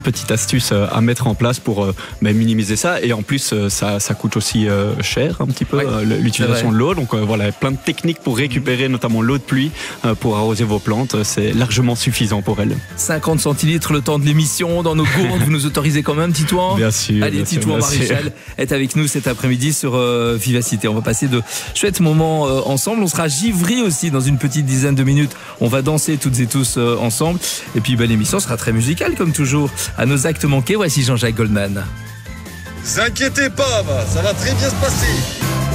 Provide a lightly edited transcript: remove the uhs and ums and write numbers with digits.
Petite astuce à mettre en place pour minimiser ça, et en plus ça coûte aussi cher un petit peu, l'utilisation de l'eau, donc voilà, plein de techniques pour récupérer notamment l'eau de pluie pour arroser vos plantes, c'est largement suffisant pour elles. 50 centilitres le temps de l'émission dans nos gourdes, vous nous autorisez quand même Titouan? Bien sûr. Allez, Titouan Maréchal est avec nous cet après-midi sur Vivacité. On va passer de chouettes moments ensemble, on sera givrés aussi dans une petite dizaine de minutes, on va danser toutes et tous ensemble, et puis l'émission sera très musicale comme toujours. À nos actes manqués, voici Jean-Jacques Goldman. Vous inquiétez pas, ça va très bien se passer.